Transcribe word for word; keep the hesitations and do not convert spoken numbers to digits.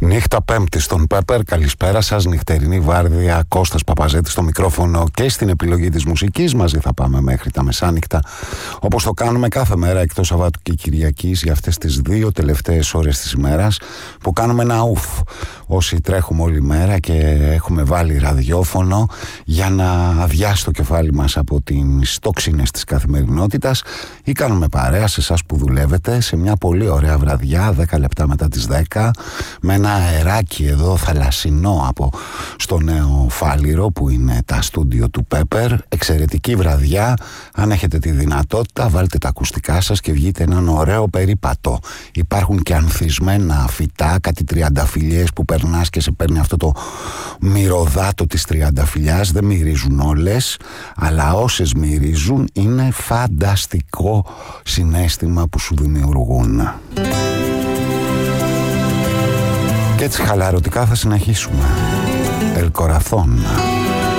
Νύχτα Πέμπτη στον Πέπερ, καλησπέρα σας. Νυχτερινή βάρδια, Κώστας Παπαζέτης στο μικρόφωνο και στην επιλογή της μουσικής. Μαζί θα πάμε μέχρι τα μεσάνυχτα, όπως το κάνουμε κάθε μέρα εκτός Σαββάτου και Κυριακής, για αυτές τις δύο τελευταίες ώρες της ημέρας που κάνουμε ένα ουφ. Όσοι τρέχουμε όλη μέρα και έχουμε βάλει ραδιόφωνο για να αδειάσει το κεφάλι μας από τις τοξίνες της καθημερινότητας, ή κάνουμε παρέα σε εσάς που δουλεύετε σε μια πολύ ωραία βραδιά, δέκα λεπτά μετά τις δέκα, με ένα αεράκι εδώ θαλασσινό από στο Νέο Φάληρο που είναι τα στούντιο του Πέπερ. Εξαιρετική βραδιά. Αν έχετε τη δυνατότητα, βάλτε τα ακουστικά σας και βγείτε έναν ωραίο περίπατο. Υπάρχουν και ανθισμένα φυτά, κάτι τριανταφυλλιές που περνάς και σε παίρνει αυτό το μυρωδάτο της τριανταφυλλιάς. Δεν μυρίζουν όλες, αλλά όσες μυρίζουν είναι φανταστικό συναίσθημα που σου δημιουργούν. Και έτσι χαλαρωτικά θα συνεχίσουμε. El Corazón.